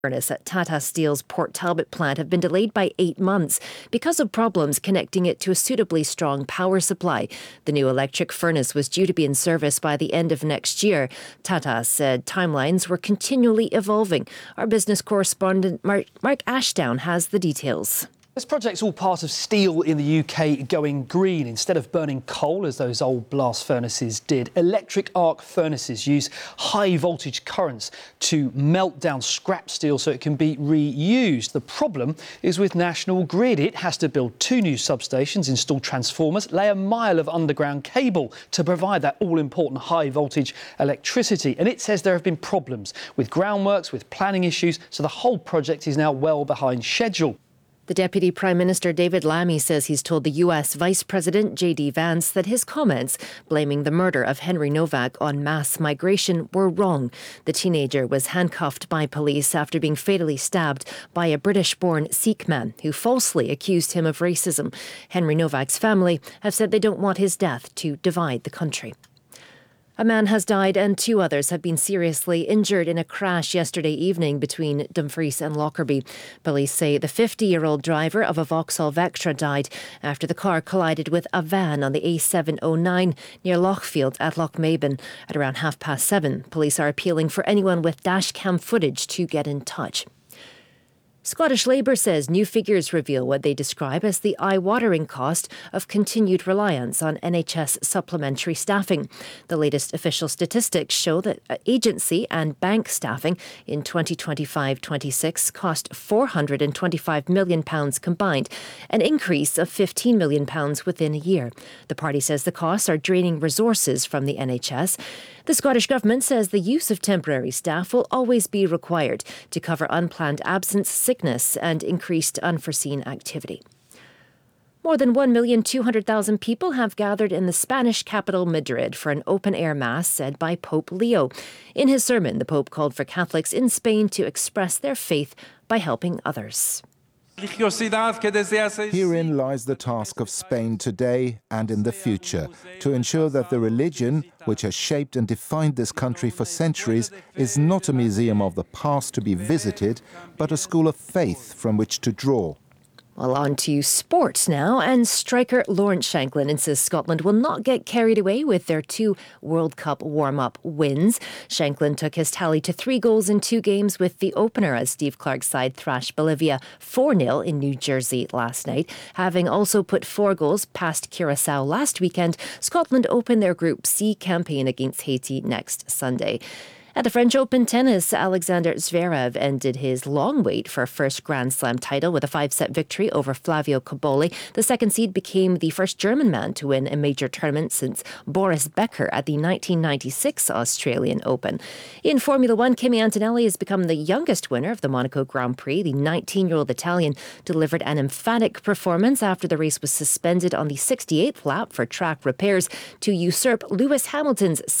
furnace at Tata Steel's Port Talbot plant have been delayed by 8 months because of problems connecting it to a suitably strong power supply. The new electric furnace was due to be in service by the end of next year. Tata said timelines were continually evolving. Our business correspondent Mark Ashdown has the details. This project's all part of steel in the UK going green. Instead of burning coal, as those old blast furnaces did, electric arc furnaces use high voltage currents to melt down scrap steel so it can be reused. The problem is with National Grid. It has to build 2 new substations, install transformers, lay a mile of underground cable to provide that all-important high voltage electricity. And it says there have been problems with groundworks, with planning issues, so the whole project is now well behind schedule. The Deputy Prime Minister David Lammy says he's told the US Vice President J.D. Vance that his comments blaming the murder of Henry Novak on mass migration were wrong. The teenager was handcuffed by police after being fatally stabbed by a British-born Sikh man who falsely accused him of racism. Henry Novak's family have said they don't want his death to divide the country. A man has died and 2 others have been seriously injured in a crash yesterday evening between Dumfries and Lockerbie. Police say the 50-year-old driver of a Vauxhall Vectra died after the car collided with a van on the A709 near Lochfield at Lochmaben at around 7:30. Police are appealing for anyone with dashcam footage to get in touch. Scottish Labour says new figures reveal what they describe as the eye-watering cost of continued reliance on NHS supplementary staffing. The latest official statistics show that agency and bank staffing in 2025-26 cost £425 million combined, an increase of £15 million within a year. The party says the costs are draining resources from the NHS. The Scottish Government says the use of temporary staff will always be required to cover unplanned absence, sickness and increased unforeseen activity. More than 1,200,000 people have gathered in the Spanish capital Madrid for an open-air mass said by Pope Leo. In his sermon, the Pope called for Catholics in Spain to express their faith by helping others. Herein lies the task of Spain today and in the future, to ensure that the religion, which has shaped and defined this country for centuries, is not a museum of the past to be visited, but a school of faith from which to draw. Well, on to sports now, and striker Lawrence Shankland insists Scotland will not get carried away with their 2 World Cup warm-up wins. Shankland took his tally to 3 goals in 2 games with the opener as Steve Clarke's side thrashed Bolivia 4-0 in New Jersey last night. Having also put 4 goals past Curaçao last weekend, Scotland open their Group C campaign against Haiti next Sunday. At the French Open tennis, Alexander Zverev ended his long wait for a first Grand Slam title with a 5-set victory over Flavio Cobolli. The second seed became the first German man to win a major tournament since Boris Becker at the 1996 Australian Open. In Formula One, Kimi Antonelli has become the youngest winner of the Monaco Grand Prix. The 19-year-old Italian delivered an emphatic performance after the race was suspended on the 68th lap for track repairs to usurp Lewis Hamilton's